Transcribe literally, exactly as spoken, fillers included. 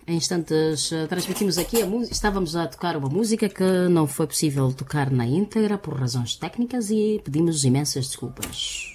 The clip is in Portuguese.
Em instantes, eh, transmitimos aqui a música. Estávamos a tocar uma música que não foi possível tocar na íntegra por razões técnicas e pedimos imensas desculpas.